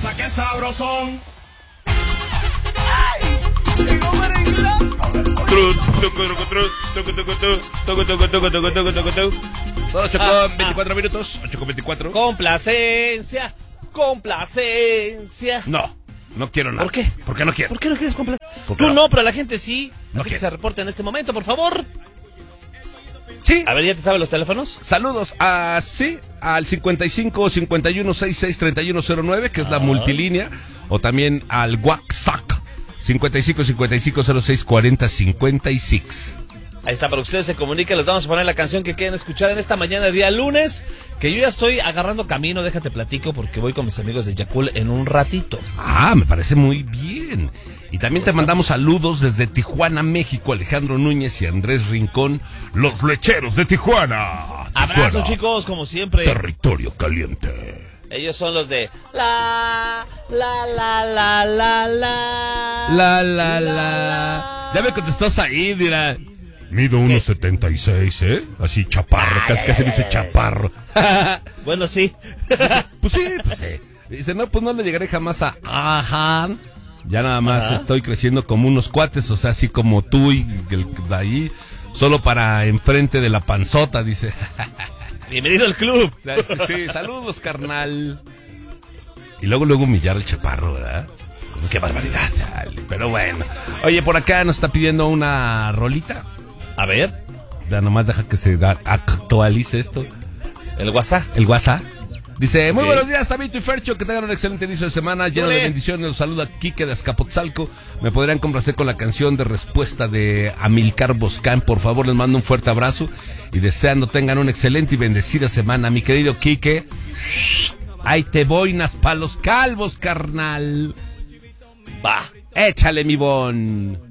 cosa que sabrosón. Son 8:24 8:24. Complacencia. No quiero nada. ¿Por qué? ¿Por qué no quiero? ¿Por qué no quieres complacer? Porque Tú no. no, pero la gente sí. No Así que quiero. se reporta en este momento, por favor. Sí. A ver, ¿ya te sabes los teléfonos? Saludos al 55 51 66 3109, que es la multilínea, o también al WhatsApp 55 55 06 40 56. Ahí está, para que ustedes se comuniquen, les vamos a poner la canción que quieren escuchar en esta mañana, día lunes, que yo ya estoy agarrando camino, déjate platico, porque voy con mis amigos de Yakul en un ratito. Ah, me parece muy bien. Y también te mandamos saludos desde Tijuana, México, Alejandro Núñez y Andrés Rincón, los lecheros de Tijuana. Abrazos, Tijuana, chicos, como siempre. territorio caliente. Ellos son los de la. Ya me contestó Said, mira. Mido 1.76, ¿eh? Así chaparro, casi me dice chaparro. Bueno, sí. Pues sí. Dice, no, pues no le llegaré jamás a Ahan. Ya nada más estoy creciendo como unos cuates, o sea, así como tú y el de ahí, solo para enfrente de la panzota, dice. Bienvenido al club. Sí, saludos, carnal. Y luego humillar al chaparro, ¿verdad? Qué barbaridad. Dale, pero bueno. Oye, por acá nos está pidiendo una rolita. A ver, Ya nomás deja que se actualice esto. el WhatsApp. El WhatsApp. Dice, muy Ok. buenos días, Tabito y Fercho, que tengan un excelente inicio de semana, lleno de Ole. bendiciones. Los saluda Quique de Azcapotzalco. Me podrían complacer con la canción de respuesta de Amilcar Boscán. Por favor, les mando un fuerte abrazo y deseando tengan una excelente y bendecida semana. Mi querido Quique, ahí te boinas pa' los calvos, carnal. Va. Échale, mi bon.